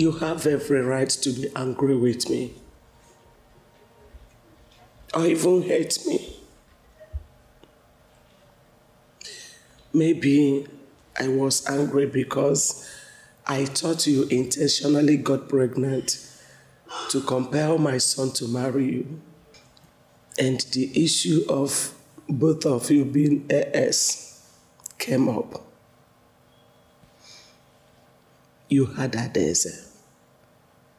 You have every right to be angry with me. Or even hate me. Maybe I was angry because I thought you intentionally got pregnant to compel my son to marry you. And the issue of both of you being heirs came up. You had that answer.